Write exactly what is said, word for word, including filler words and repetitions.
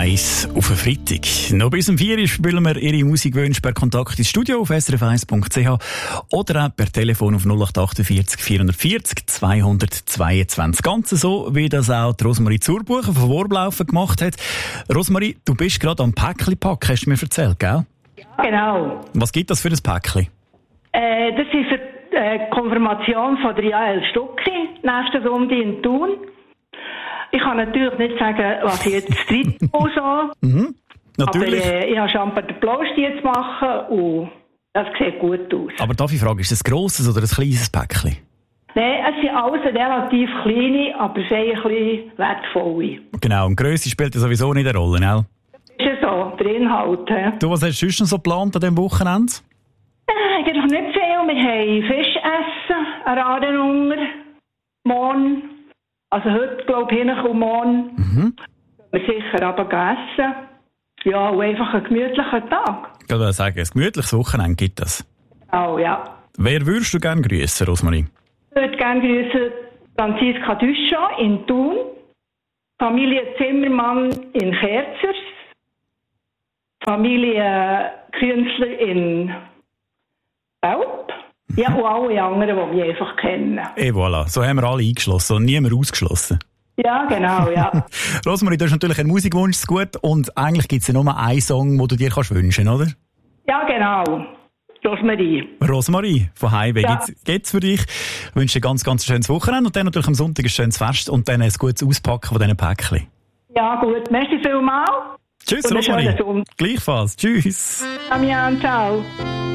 eins auf einen Freitag. Noch bis um vier Uhr spielen wir Ihre Musikwünsche per Kontakt ins Studio auf s r f eins punkt c h oder auch per Telefon auf null acht vier acht vier vier null zwei zwei zwei. Ganz so, wie das auch die Rosmarie Zurbucher von Worblaufen gemacht hat. Rosmarie, du bist gerade am Päckchen packen, hast du mir erzählt, gell? Ja, genau. Was gibt das für ein Päckchen? Äh, das ist eine Konfirmation von der Jael Stucki, nächsten Sonntag in Thun. Ich kann natürlich nicht sagen, was ich jetzt drin so. Mhm, natürlich. Aber äh, ich habe schon den Blaustiel zu machen und das sieht gut aus. Aber darf ich fragen, ist das ein grosses oder ein kleines Päckchen? Nein, es sind alles relativ kleine, aber sehr ein bisschen wertvolle. Genau, und Grösse spielt ja sowieso nicht eine Rolle, ne? Das ist ja so, der Inhalt. He. Du, was hast du sonst noch so geplant an diesem Wochenende? Äh, eigentlich nicht viel. Wir haben Fisch essen, einen Radenunger, morgen. Also heute, glaube ich, hin und morgen. Mhm. Wir sicher aber essen. Ja, und einfach einen gemütlichen Tag. Ich würde sagen, ein gemütliches Wochenende gibt es. Genau, ja. Wer würdest du gerne grüßen, Rosmarie? Ich würde gerne grüßen Franziska Duchamp in Thun, Familie Zimmermann in Kerzers, Familie Künstler in Belp. Ja, und alle anderen, die wir einfach kennen. Et voilà, so haben wir alle eingeschlossen und niemand ausgeschlossen. Ja, genau, ja. Rosmarie, du hast natürlich einen Musikwunsch zu gut und eigentlich gibt es ja nur einen Song, den du dir kannst wünschen, oder? Ja, genau. Rosmarie. Rosmarie von Highway Ja. gibt's, gibt's für dich. Ich wünsche dir ein ganz, ganz schönes Wochenende und dann natürlich am Sonntag ein schönes Fest und dann ein gutes Auspacken von diesen Päckchen. Ja, gut. Merci vielmals. Tschüss, Und einen Rosmarie. schönen Sonntag. Gleichfalls. Tschüss. Damian, ciao.